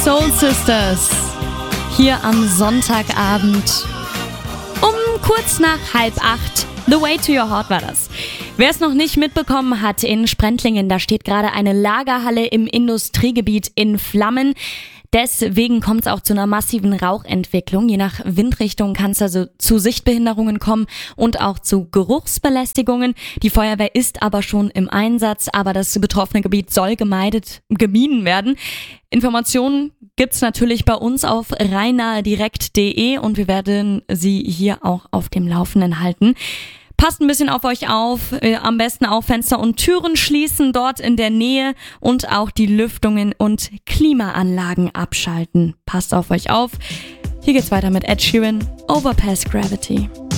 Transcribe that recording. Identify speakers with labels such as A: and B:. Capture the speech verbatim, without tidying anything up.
A: Soul Sisters hier am Sonntagabend um kurz nach halb acht. The Way to Your Heart war das. Wer es noch nicht mitbekommen hat, in Sprentlingen, da steht gerade eine Lagerhalle im Industriegebiet in Flammen. Deswegen kommt es auch zu einer massiven Rauchentwicklung. Je nach Windrichtung kann es also zu Sichtbehinderungen kommen und auch zu Geruchsbelästigungen. Die Feuerwehr ist aber schon im Einsatz, aber das betroffene Gebiet soll gemeidet, gemieden werden. Informationen gibt's natürlich bei uns auf rheinadirekt punkt de und wir werden Sie hier auch auf dem Laufenden halten. Passt ein bisschen auf euch auf, äh, am besten auch Fenster und Türen schließen dort in der Nähe und auch die Lüftungen und Klimaanlagen abschalten. Passt auf euch auf. Hier geht's weiter mit Ed Sheeran, Overpass Gravity.